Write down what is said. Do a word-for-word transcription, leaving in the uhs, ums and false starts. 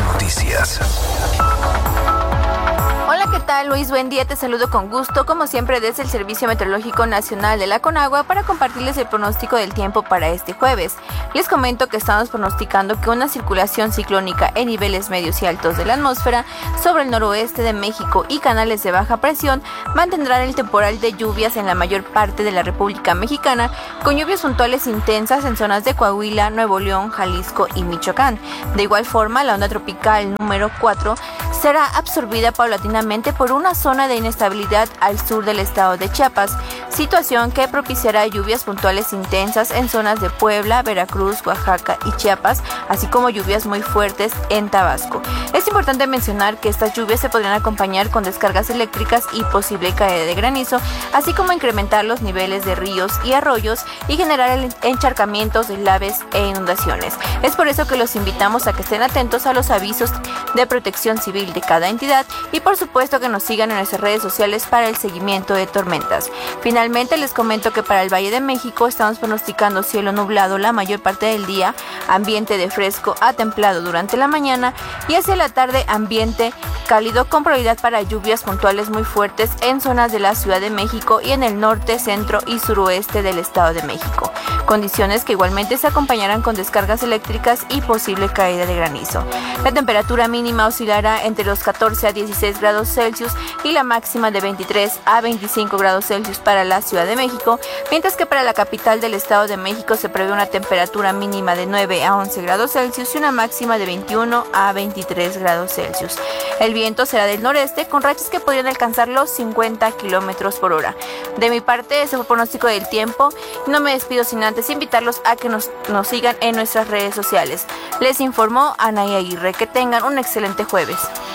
Noticias. Hola, ¿qué tal, Luis? Buen día, te saludo con gusto, como siempre desde el Servicio Meteorológico Nacional de la Conagua para compartirles el pronóstico del tiempo para este jueves. Les comento que estamos pronosticando que una circulación ciclónica en niveles medios y altos de la atmósfera sobre el noroeste de México y canales de baja presión mantendrán el temporal de lluvias en la mayor parte de la República Mexicana, con lluvias puntuales intensas en zonas de Coahuila, Nuevo León, Jalisco y Michoacán. De igual forma, la onda tropical número cuatro será absorbida paulatinamente por una zona de inestabilidad al sur del estado de Chiapas, situación que propiciará lluvias puntuales intensas en zonas de Puebla, Veracruz, Oaxaca y Chiapas, así como lluvias muy fuertes en Tabasco. Es importante mencionar que estas lluvias se podrían acompañar con descargas eléctricas y posible caída de granizo, así como incrementar los niveles de ríos y arroyos y generar encharcamientos, deslaves e inundaciones. Es por eso que los invitamos a que estén atentos a los avisos de protección civil de cada entidad y por supuesto que nos sigan en nuestras redes sociales para el seguimiento de tormentas. Finalmente les comento que para el Valle de México estamos pronosticando cielo nublado la mayor parte del día, ambiente de fresco a templado durante la mañana y hacia la tarde ambiente cálido con probabilidad para lluvias puntuales muy fuertes en zonas de la Ciudad de México y en el norte, centro y suroeste del Estado de México. Condiciones que igualmente se acompañarán con descargas eléctricas y posible caída de granizo. La temperatura mínima oscilará entre los catorce a dieciséis grados Celsius y la máxima de veintitrés a veinticinco grados Celsius para la Ciudad de México, mientras que para la capital del Estado de México se prevé una temperatura mínima de nueve a once grados Celsius y una máxima de veintiuno a veintitrés grados Celsius. El viento será del noreste con rachas que podrían alcanzar los cincuenta kilómetros por hora. De mi parte, ese fue el pronóstico del tiempo. No me despido sin antes invitarlos a que nos, nos sigan en nuestras redes sociales. Les informó Anaí Aguirre. Que tengan un excelente jueves.